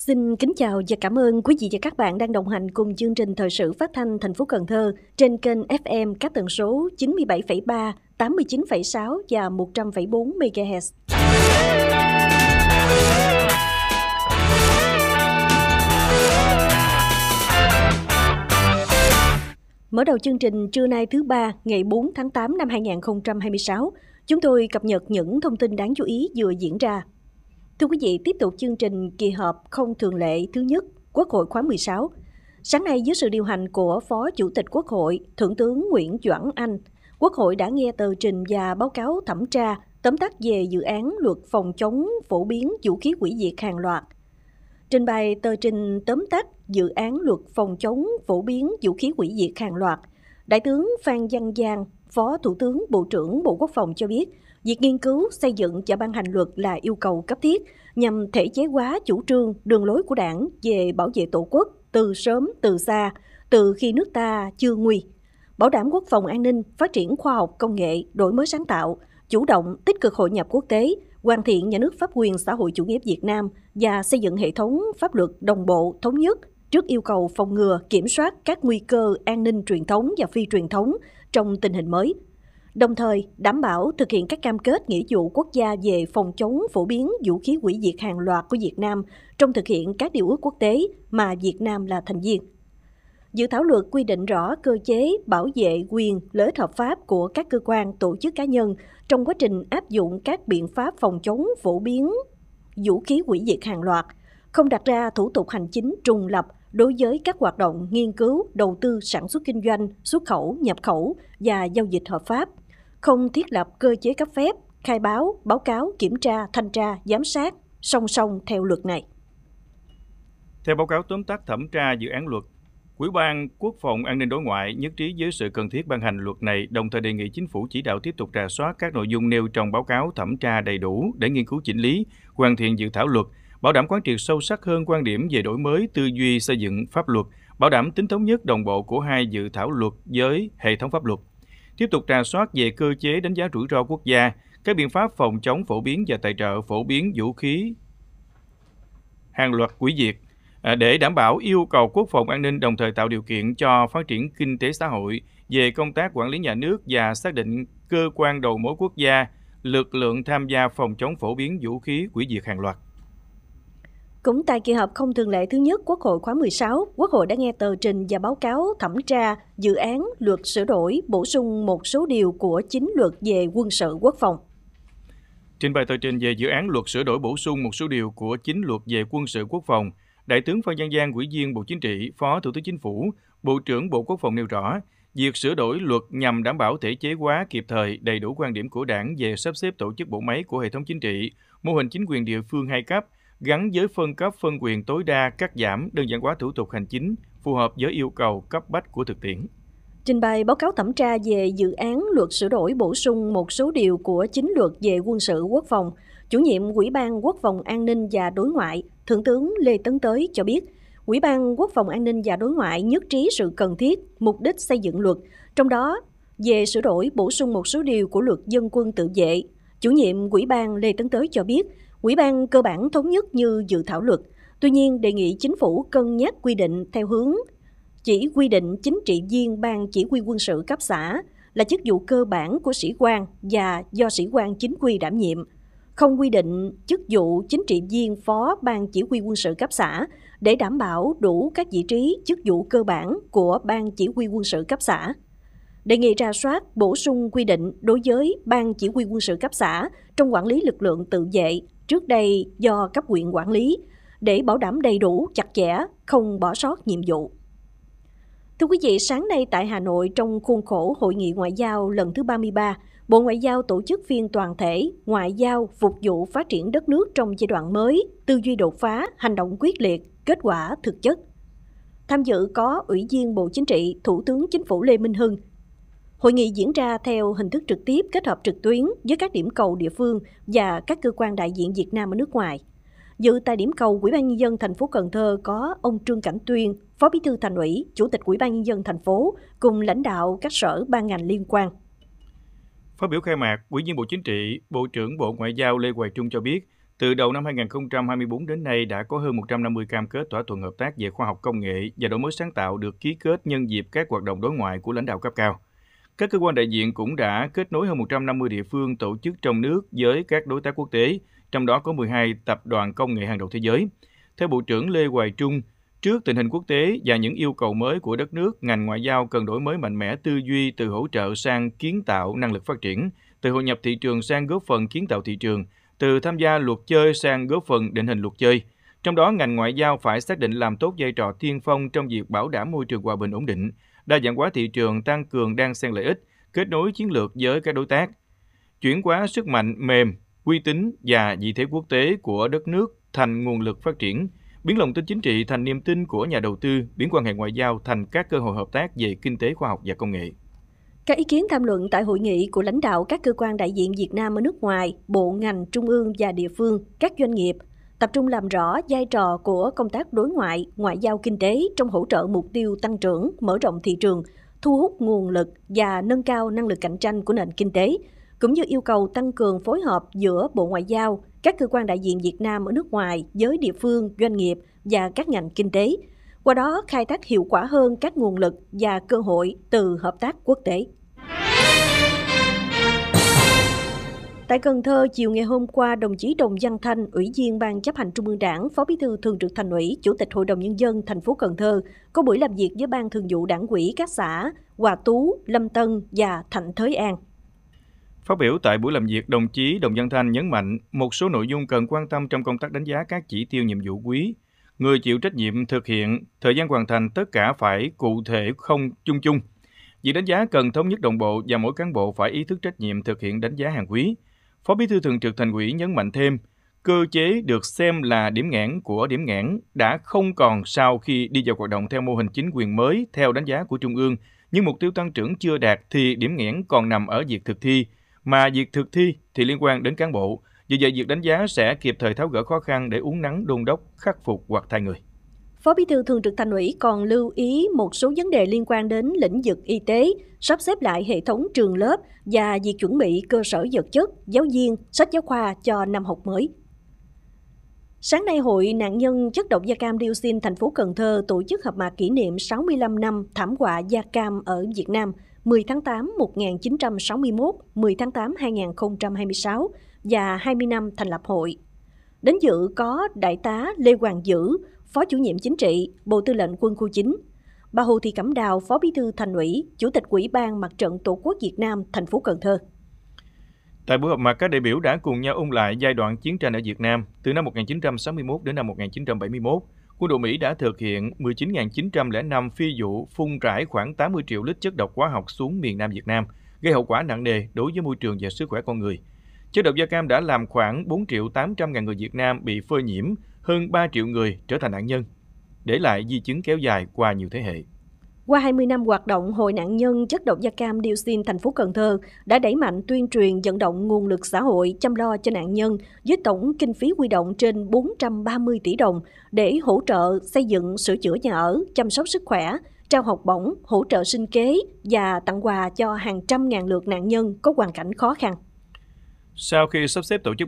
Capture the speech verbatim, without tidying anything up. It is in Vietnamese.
Xin kính chào và cảm ơn quý vị và các bạn đang đồng hành cùng chương trình thời sự phát thanh thành phố Cần Thơ trên kênh ép em các tần số chín mươi bảy phẩy ba, tám mươi chín phẩy sáu và một trăm phẩy bốn MHz. Mở đầu chương trình trưa nay thứ ba ngày bốn tháng tám năm hai nghìn không trăm hai mươi sáu, chúng tôi cập nhật những thông tin đáng chú ý vừa diễn ra. Thưa quý vị, tiếp tục chương trình kỳ họp không thường lệ thứ nhất Quốc hội khóa mười sáu. Sáng nay dưới sự điều hành của Phó Chủ tịch Quốc hội, Thượng tướng Nguyễn Doãn Anh, Quốc hội đã nghe tờ trình và báo cáo thẩm tra tóm tắt về dự án luật phòng chống phổ biến vũ khí hủy diệt hàng loạt. Trình bày tờ trình tóm tắt dự án luật phòng chống phổ biến vũ khí hủy diệt hàng loạt, Đại tướng Phan Văn Giang, Phó Thủ tướng Bộ trưởng Bộ Quốc phòng cho biết, việc nghiên cứu, xây dựng và ban hành luật là yêu cầu cấp thiết nhằm thể chế hóa chủ trương, đường lối của Đảng về bảo vệ Tổ quốc từ sớm, từ xa, từ khi nước ta chưa nguy, bảo đảm quốc phòng an ninh, phát triển khoa học công nghệ, đổi mới sáng tạo, chủ động, tích cực hội nhập quốc tế, hoàn thiện nhà nước pháp quyền xã hội chủ nghĩa Việt Nam và xây dựng hệ thống pháp luật đồng bộ, thống nhất trước yêu cầu phòng ngừa, kiểm soát các nguy cơ an ninh truyền thống và phi truyền thống trong tình hình mới. Đồng thời, đảm bảo thực hiện các cam kết nghĩa vụ quốc gia về phòng chống phổ biến vũ khí hủy diệt hàng loạt của Việt Nam trong thực hiện các điều ước quốc tế mà Việt Nam là thành viên. Dự thảo luật quy định rõ cơ chế bảo vệ quyền lợi ích hợp pháp của các cơ quan, tổ chức cá nhân trong quá trình áp dụng các biện pháp phòng chống phổ biến vũ khí hủy diệt hàng loạt, không đặt ra thủ tục hành chính trùng lập đối với các hoạt động nghiên cứu, đầu tư, sản xuất kinh doanh, xuất khẩu, nhập khẩu và giao dịch hợp pháp, không thiết lập cơ chế cấp phép, khai báo, báo cáo, kiểm tra, thanh tra, giám sát song song theo luật này. Theo báo cáo tóm tắt thẩm tra dự án luật, Ủy ban Quốc phòng An ninh Đối ngoại nhất trí với sự cần thiết ban hành luật này, đồng thời đề nghị Chính phủ chỉ đạo tiếp tục rà soát các nội dung nêu trong báo cáo thẩm tra đầy đủ để nghiên cứu chỉnh lý, hoàn thiện dự thảo luật, bảo đảm quán triệt sâu sắc hơn quan điểm về đổi mới tư duy xây dựng pháp luật, bảo đảm tính thống nhất đồng bộ của hai dự thảo luật với hệ thống pháp luật. Tiếp tục rà soát về cơ chế đánh giá rủi ro quốc gia, các biện pháp phòng chống phổ biến và tài trợ phổ biến vũ khí hàng loạt hủy diệt để đảm bảo yêu cầu quốc phòng an ninh, đồng thời tạo điều kiện cho phát triển kinh tế xã hội, về công tác quản lý nhà nước và xác định cơ quan đầu mối quốc gia, lực lượng tham gia phòng chống phổ biến vũ khí hủy diệt hàng loạt. Cũng tại kỳ họp không thường lệ thứ nhất Quốc hội khóa mười sáu, Quốc hội đã nghe tờ trình và báo cáo thẩm tra dự án luật sửa đổi, bổ sung một số điều của chính luật về quân sự quốc phòng. Trình bày tờ trình về dự án luật sửa đổi bổ sung một số điều của chính luật về quân sự quốc phòng, Đại tướng Phan Văn Giang, Ủy viên Bộ Chính trị, Phó Thủ tướng Chính phủ, Bộ trưởng Bộ Quốc phòng nêu rõ, việc sửa đổi luật nhằm đảm bảo thể chế hóa kịp thời, đầy đủ quan điểm của Đảng về sắp xếp tổ chức bộ máy của hệ thống chính trị, mô hình chính quyền địa phương hai cấp, gắn với phân cấp phân quyền tối đa, cắt giảm, đơn giản hóa thủ tục hành chính, phù hợp với yêu cầu cấp bách của thực tiễn. Trình bày báo cáo thẩm tra về dự án luật sửa đổi bổ sung một số điều của chính luật về quân sự quốc phòng, Chủ nhiệm Ủy ban Quốc phòng An ninh và Đối ngoại, Thượng tướng Lê Tấn Tới cho biết, Ủy ban Quốc phòng An ninh và Đối ngoại nhất trí sự cần thiết, mục đích xây dựng luật, trong đó về sửa đổi bổ sung một số điều của luật dân quân tự vệ. Chủ nhiệm Ủy ban Lê Tấn Tới cho biết, Ủy ban cơ bản thống nhất như dự thảo luật, tuy nhiên đề nghị Chính phủ cân nhắc quy định theo hướng chỉ quy định chính trị viên Ban Chỉ huy quân sự cấp xã là chức vụ cơ bản của sĩ quan và do sĩ quan chính quy đảm nhiệm, không quy định chức vụ chính trị viên Phó Ban Chỉ huy quân sự cấp xã để đảm bảo đủ các vị trí chức vụ cơ bản của Ban Chỉ huy quân sự cấp xã. Đề nghị rà soát bổ sung quy định đối với Ban Chỉ huy quân sự cấp xã trong quản lý lực lượng tự vệ, trước đây do cấp huyện quản lý, để bảo đảm đầy đủ, chặt chẽ, không bỏ sót nhiệm vụ. Thưa quý vị, sáng nay tại Hà Nội trong khuôn khổ Hội nghị Ngoại giao lần thứ ba mươi ba, Bộ Ngoại giao tổ chức phiên toàn thể Ngoại giao phục vụ phát triển đất nước trong giai đoạn mới, tư duy đột phá, hành động quyết liệt, kết quả thực chất. Tham dự có Ủy viên Bộ Chính trị, Thủ tướng Chính phủ Lê Minh Hưng. Hội nghị diễn ra theo hình thức trực tiếp kết hợp trực tuyến với các điểm cầu địa phương và các cơ quan đại diện Việt Nam ở nước ngoài. Dự tại điểm cầu Ủy ban Nhân dân thành phố Cần Thơ có ông Trương Cảnh Tuyên, Phó Bí thư Thành ủy, Chủ tịch Ủy ban Nhân dân thành phố cùng lãnh đạo các sở ban ngành liên quan. Phát biểu khai mạc, Ủy viên Bộ Chính trị, Bộ trưởng Bộ Ngoại giao Lê Hoài Trung cho biết, Từ đầu năm hai nghìn không trăm hai mươi tư đến nay đã có hơn một trăm năm mươi cam kết thỏa thuận hợp tác về khoa học công nghệ và đổi mới sáng tạo được ký kết nhân dịp các hoạt động đối ngoại của lãnh đạo cấp cao. Các cơ quan đại diện cũng đã kết nối hơn một trăm năm mươi địa phương tổ chức trong nước với các đối tác quốc tế, trong đó có mười hai tập đoàn công nghệ hàng đầu thế giới. Theo Bộ trưởng Lê Hoài Trung, trước tình hình quốc tế và những yêu cầu mới của đất nước, ngành ngoại giao cần đổi mới mạnh mẽ tư duy từ hỗ trợ sang kiến tạo năng lực phát triển, từ hội nhập thị trường sang góp phần kiến tạo thị trường, từ tham gia luật chơi sang góp phần định hình luật chơi. Trong đó, ngành ngoại giao phải xác định làm tốt vai trò tiên phong trong việc bảo đảm môi trường hòa bình ổn định, đa dạng hóa thị trường, tăng cường đan xen lợi ích, kết nối chiến lược với các đối tác, chuyển hóa sức mạnh mềm, uy tín và vị thế quốc tế của đất nước thành nguồn lực phát triển, biến lòng tin chính trị thành niềm tin của nhà đầu tư, biến quan hệ ngoại giao thành các cơ hội hợp tác về kinh tế, khoa học và công nghệ. Các ý kiến tham luận tại hội nghị của lãnh đạo các cơ quan đại diện Việt Nam ở nước ngoài, bộ ngành trung ương và địa phương, các doanh nghiệp, tập trung làm rõ vai trò của công tác đối ngoại, ngoại giao kinh tế trong hỗ trợ mục tiêu tăng trưởng, mở rộng thị trường, thu hút nguồn lực và nâng cao năng lực cạnh tranh của nền kinh tế, cũng như yêu cầu tăng cường phối hợp giữa Bộ Ngoại giao, các cơ quan đại diện Việt Nam ở nước ngoài với địa phương, doanh nghiệp và các ngành kinh tế, qua đó khai thác hiệu quả hơn các nguồn lực và cơ hội từ hợp tác quốc tế. Tại Cần Thơ, chiều ngày hôm qua, đồng chí Đồng Văn Thanh, Ủy viên Ban Chấp hành Trung ương Đảng, Phó Bí thư Thường trực Thành ủy, Chủ tịch Hội đồng Nhân dân thành phố Cần Thơ có buổi làm việc với Ban Thường vụ Đảng ủy các xã Hòa Tú, Lâm Tân và Thạnh Thới An. Phát biểu tại buổi làm việc, đồng chí Đồng Văn Thanh nhấn mạnh một số nội dung cần quan tâm trong công tác đánh giá các chỉ tiêu nhiệm vụ quý. Người chịu trách nhiệm thực hiện, thời gian hoàn thành tất cả phải cụ thể không chung chung. Việc đánh giá cần thống nhất đồng bộ và mỗi cán bộ phải ý thức trách nhiệm thực hiện đánh giá hàng quý. Phó Bí thư Thường trực Thành ủy nhấn mạnh thêm, cơ chế được xem là điểm nghẽn của điểm nghẽn đã không còn sau khi đi vào hoạt động theo mô hình chính quyền mới theo đánh giá của Trung ương, nhưng mục tiêu tăng trưởng chưa đạt thì điểm nghẽn còn nằm ở việc thực thi, mà việc thực thi thì liên quan đến cán bộ. Vì vậy, việc đánh giá sẽ kịp thời tháo gỡ khó khăn để uốn nắn đôn đốc, khắc phục hoặc thay người. Phó Bí thư Thường trực Thành ủy còn lưu ý một số vấn đề liên quan đến lĩnh vực y tế, sắp xếp lại hệ thống trường lớp và việc chuẩn bị cơ sở vật chất, giáo viên, sách giáo khoa cho năm học mới. Sáng nay, Hội nạn nhân chất độc da cam dioxin thành phố Cần Thơ tổ chức họp mặt kỷ niệm sáu mươi lăm năm thảm họa da cam ở Việt Nam mười tháng tám một nghìn chín trăm sáu mươi mốt, mười tháng tám hai nghìn không trăm hai mươi sáu và hai mươi năm thành lập hội. Đến dự có Đại tá Lê Hoàng Dữ, Phó Chủ nhiệm Chính trị, Bộ Tư lệnh Quân khu chín, bà Hồ Thị Cẩm Đào, Phó Bí thư Thành ủy, Chủ tịch Ủy ban Mặt trận Tổ quốc Việt Nam thành phố Cần Thơ. Tại buổi họp mặt, các đại biểu đã cùng nhau ôn lại giai đoạn chiến tranh ở Việt Nam từ năm một nghìn chín trăm sáu mươi mốt đến năm một nghìn chín trăm bảy mươi mốt. Quân đội Mỹ đã thực hiện mười chín nghìn chín trăm lẻ năm phi vụ phun rải khoảng tám mươi triệu lít chất độc hóa học xuống miền Nam Việt Nam, gây hậu quả nặng nề đối với môi trường và sức khỏe con người. Chất độc da cam đã làm khoảng bốn triệu tám trăm ngàn người Việt Nam bị phơi nhiễm, hơn ba triệu người trở thành nạn nhân, để lại di chứng kéo dài qua nhiều thế hệ. Qua hai mươi năm hoạt động, Hội nạn nhân chất độc da cam dioxin thành phố Cần Thơ đã đẩy mạnh tuyên truyền vận động nguồn lực xã hội chăm lo cho nạn nhân với tổng kinh phí huy động trên bốn trăm ba mươi tỷ đồng để hỗ trợ xây dựng, sửa chữa nhà ở, chăm sóc sức khỏe, trao học bổng, hỗ trợ sinh kế và tặng quà cho hàng trăm ngàn lượt nạn nhân có hoàn cảnh khó khăn. Sau khi sắp xếp tổ chức